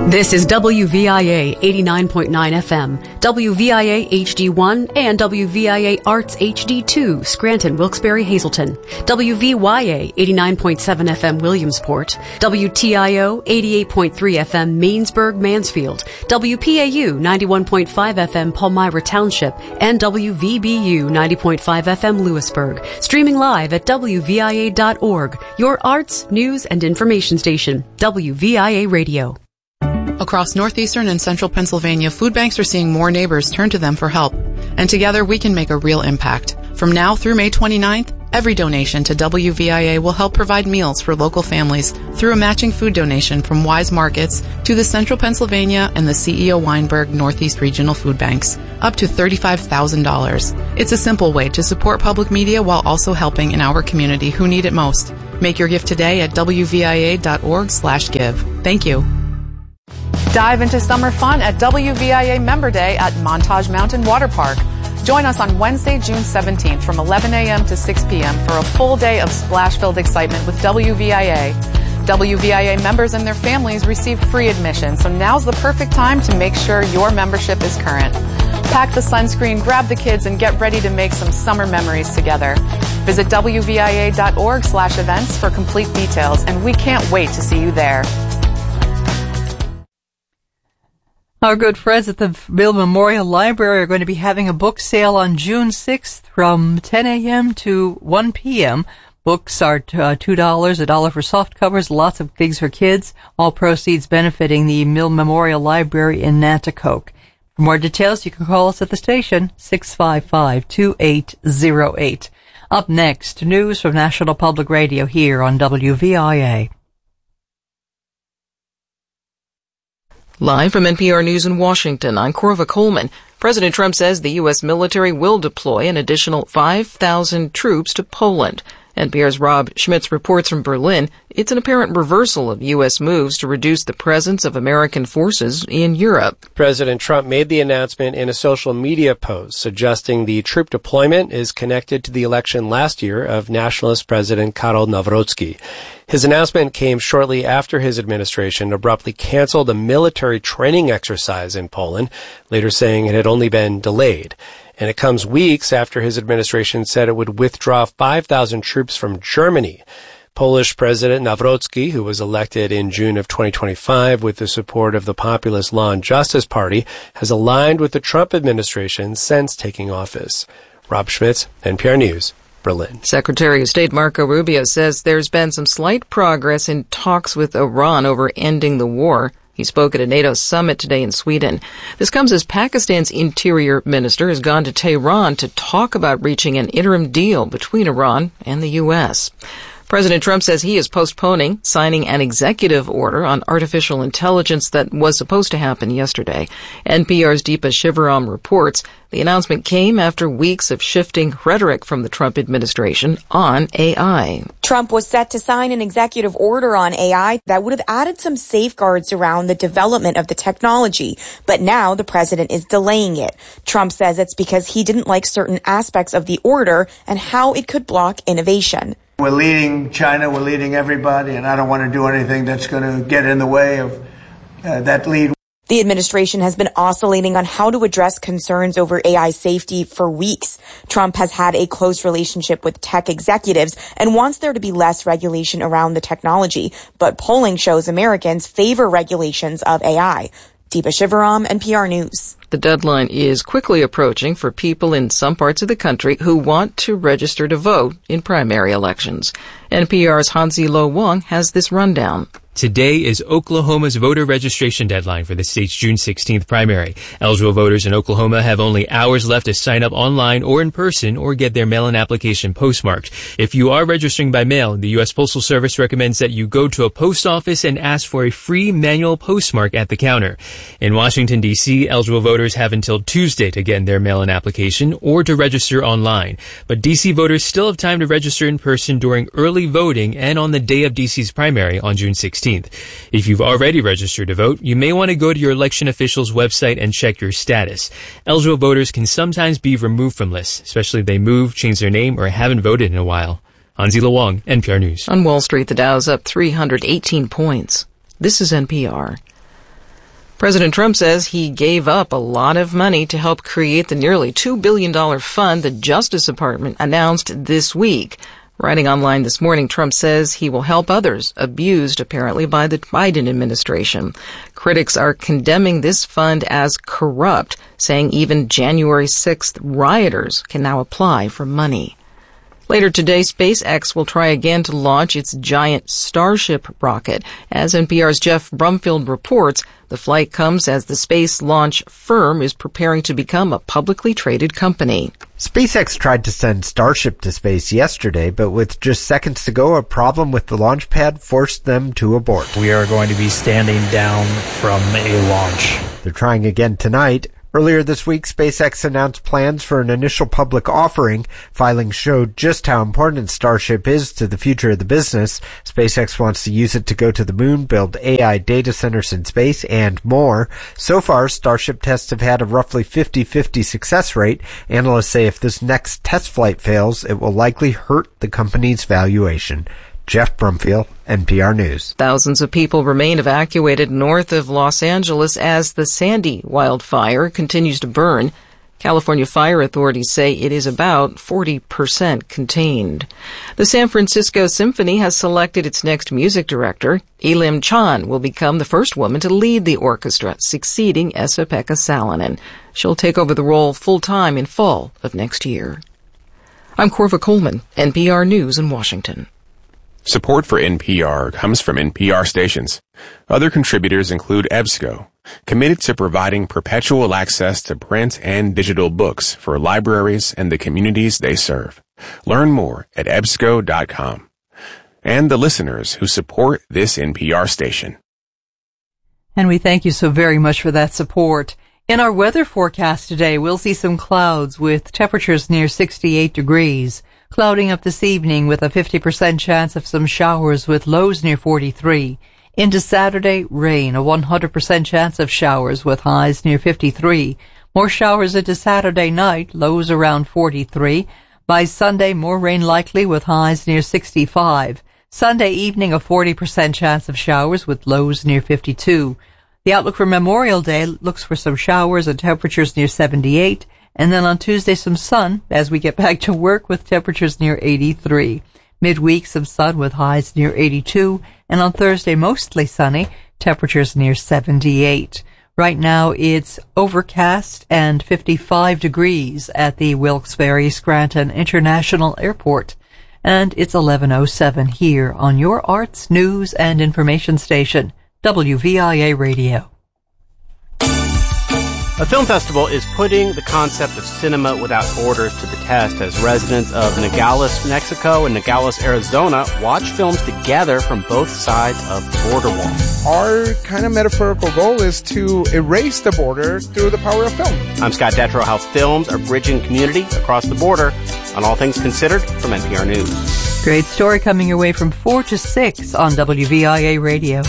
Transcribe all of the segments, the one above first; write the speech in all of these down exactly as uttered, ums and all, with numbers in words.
This is W V I A eighty-nine point nine F M, W V I A H D one, and W V I A Arts H D two, Scranton, Wilkes-Barre, Hazleton, W V Y A eighty-nine point seven F M, Williamsport, W T I O eighty-eight point three F M, Mainsburg, Mansfield, W P A U ninety-one point five F M, Palmyra Township, and W V B U ninety point five F M, Lewisburg. Streaming live at W V I A dot org, your arts, news, and information station, W V I A Radio. Across northeastern and central Pennsylvania, food banks are seeing more neighbors turn to them for help. And together we can make a real impact. From now through May twenty-ninth, every donation to W V I A will help provide meals for local families through a matching food donation from Wise Markets to the Central Pennsylvania and the C E O Weinberg Northeast Regional Food Banks, up to thirty-five thousand dollars. It's a simple way to support public media while also helping in our community who need it most. Make your gift today at W V I A dot org slash give. Thank you. Dive into summer fun at W V I A Member Day at Montage Mountain Water Park. Join us on Wednesday, June seventeenth from eleven a.m. to six p.m. for a full day of splash-filled excitement with W V I A. W V I A members and their families receive free admission, so now's the perfect time to make sure your membership is current. Pack the sunscreen, grab the kids, and get ready to make some summer memories together. Visit W V I A dot org slash events for complete details, and we can't wait to see you there. Our good friends at the Mill Memorial Library are going to be having a book sale on June sixth from ten a.m. to one p.m. Books are uh, two dollars, a dollar for soft covers, lots of things for kids, all proceeds benefiting the Mill Memorial Library in Nanticoke. For more details, you can call us at the station, six five five, two eight zero eight. Up next, news from National Public Radio here on W V I A. Live from N P R News in Washington, I'm Corva Coleman. President Trump says the U S military will deploy an additional five thousand troops to Poland. N P R's Rob Schmitz reports from Berlin. It's an apparent reversal of U S moves to reduce the presence of American forces in Europe. President Trump made the announcement in a social media post, suggesting the troop deployment is connected to the election last year of nationalist President Karol Nawrocki. His announcement came shortly after his administration abruptly canceled a military training exercise in Poland, later saying it had only been delayed. And it comes weeks after his administration said it would withdraw five thousand troops from Germany. Polish President Nawrocki, who was elected in June of twenty twenty-five with the support of the populist Law and Justice Party, has aligned with the Trump administration since taking office. Rob Schmitz, N P R News, Berlin. Secretary of State Marco Rubio says there's been some slight progress in talks with Iran over ending the war. He spoke at a NATO summit today in Sweden. This comes as Pakistan's interior minister has gone to Tehran to talk about reaching an interim deal between Iran and the U S. President Trump says he is postponing signing an executive order on artificial intelligence that was supposed to happen yesterday. N P R's Deepa Shivaram reports the announcement came after weeks of shifting rhetoric from the Trump administration on A I. Trump was set to sign an executive order on A I that would have added some safeguards around the development of the technology, but now the president is delaying it. Trump says it's because he didn't like certain aspects of the order and how it could block innovation. We're leading China, we're leading everybody, and I don't want to do anything that's going to get in the way of uh, that lead. The administration has been oscillating on how to address concerns over A I safety for weeks. Trump has had a close relationship with tech executives and wants there to be less regulation around the technology, but polling shows Americans favor regulations of A I. Deepa Shivaram, N P R News. The deadline is quickly approaching for people in some parts of the country who want to register to vote in primary elections. N P R's Hansi Lo Wang has this rundown. Today is Oklahoma's voter registration deadline for the state's June sixteenth primary. Eligible voters in Oklahoma have only hours left to sign up online or in person or get their mail-in application postmarked. If you are registering by mail, the U S Postal Service recommends that you go to a post office and ask for a free manual postmark at the counter. In Washington, D C, eligible voters have until Tuesday to get their mail-in application or to register online. But D C voters still have time to register in person during early voting and on the day of D C's primary on June sixteenth. If you've already registered to vote, you may want to go to your election official's website and check your status. Eligible voters can sometimes be removed from lists, especially if they move, change their name, or haven't voted in a while. Hansi Lo Wang, N P R News. On Wall Street, the Dow's up three hundred eighteen points. This is N P R. President Trump says he gave up a lot of money to help create the nearly two billion dollars fund the Justice Department announced this week. Writing online this morning, Trump says he will help others abused apparently by the Biden administration. Critics are condemning this fund as corrupt, saying even January sixth rioters can now apply for money. Later today, SpaceX will try again to launch its giant Starship rocket. As N P R's Jeff Brumfield reports, the flight comes as the space launch firm is preparing to become a publicly traded company. SpaceX tried to send Starship to space yesterday, but with just seconds to go, a problem with the launch pad forced them to abort. We are going to be standing down from a launch. They're trying again tonight. Earlier this week, SpaceX announced plans for an initial public offering. Filings showed just how important Starship is to the future of the business. SpaceX wants to use it to go to the moon, build A I data centers in space, and more. So far, Starship tests have had a roughly fifty-fifty success rate. Analysts say if this next test flight fails, it will likely hurt the company's valuation. Jeff Brumfield, N P R News. Thousands of people remain evacuated north of Los Angeles as the Sandy wildfire continues to burn. California fire authorities say it is about forty percent contained. The San Francisco Symphony has selected its next music director. Elim Chan will become the first woman to lead the orchestra, succeeding Esa-Pekka Salonen. She'll take over the role full-time in fall of next year. I'm Corva Coleman, N P R News in Washington. Support for N P R comes from N P R stations. Other contributors include EBSCO, committed to providing perpetual access to print and digital books for libraries and the communities they serve. Learn more at E B S C O dot com. And the listeners who support this N P R station. And we thank you so very much for that support. In our weather forecast today, we'll see some clouds with temperatures near sixty-eight degrees. Clouding up this evening with a fifty percent chance of some showers with lows near forty-three. Into Saturday, rain, a one hundred percent chance of showers with highs near fifty-three. More showers into Saturday night, lows around forty-three. By Sunday, more rain likely with highs near sixty-five. Sunday evening, a forty percent chance of showers with lows near fifty-two. The outlook for Memorial Day looks for some showers and temperatures near seventy-eight. And then on Tuesday, some sun as we get back to work with temperatures near eighty-three. Midweek, some sun with highs near eighty-two. And on Thursday, mostly sunny, temperatures near seventy-eight. Right now, it's overcast and fifty-five degrees at the Wilkes-Barre Scranton International Airport. And it's eleven oh seven here on your arts, news, and information station, W V I A Radio. A film festival is putting the concept of cinema without borders to the test as residents of Nogales, Mexico and Nogales, Arizona watch films together from both sides of the border wall. Our kind of metaphorical goal is to erase the border through the power of film. I'm Scott Detrow. How films are bridging community across the border on All Things Considered from N P R News. Great story coming your way from four to six on W V I A Radio.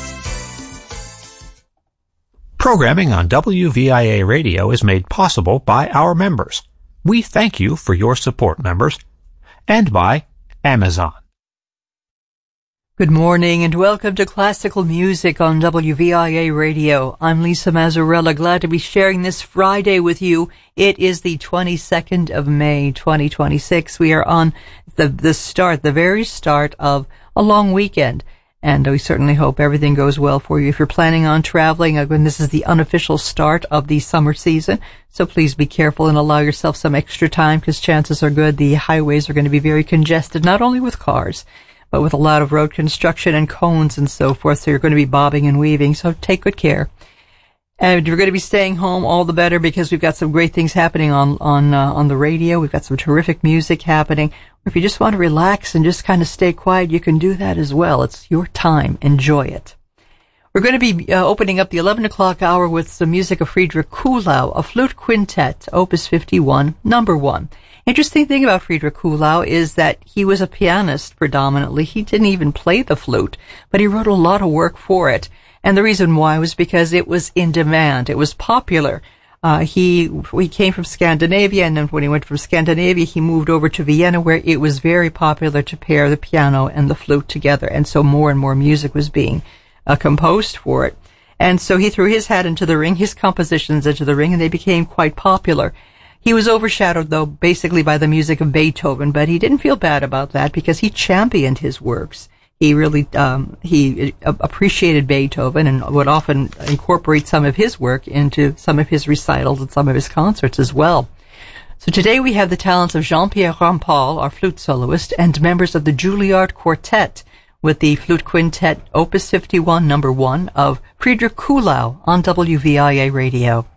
Programming on W V I A Radio is made possible by our members. We thank you for your support, members. And by Amazon. Good morning and welcome to Classical Music on W V I A Radio. I'm Lisa Mazzarella, glad to be sharing this Friday with you. It is the twenty-second of May, twenty twenty-six. We are on the, the start, the very start of a long weekend. And we certainly hope everything goes well for you. If you're planning on traveling, again, this is the unofficial start of the summer season. So please be careful and allow yourself some extra time because chances are good the highways are going to be very congested, not only with cars, but with a lot of road construction and cones and so forth. So you're going to be bobbing and weaving. So take good care. And if you're going to be staying home, all the better because we've got some great things happening on, on, uh, on the radio. We've got some terrific music happening. Or if you just want to relax and just kind of stay quiet, you can do that as well. It's your time. Enjoy it. We're going to be uh, opening up the eleven o'clock hour with some music of Friedrich Kuhlau, a flute quintet, Opus fifty-one, number one. Interesting thing about Friedrich Kuhlau is that he was a pianist predominantly. He didn't even play the flute, but he wrote a lot of work for it. And the reason why was because it was in demand. It was popular. Uh, he, he came from Scandinavia, and then when he went from Scandinavia, he moved over to Vienna, where it was very popular to pair the piano and the flute together. And so more and more music was being uh, composed for it. And so he threw his hat into the ring, his compositions into the ring, and they became quite popular. He was overshadowed, though, basically by the music of Beethoven, but he didn't feel bad about that because he championed his works. He really, um, he appreciated Beethoven and would often incorporate some of his work into some of his recitals and some of his concerts as well. So today we have the talents of Jean-Pierre Rampal, our flute soloist, and members of the Juilliard Quartet with the Flute Quintet Opus fifty-one, number one of Friedrich Kuhlau on W V I A Radio.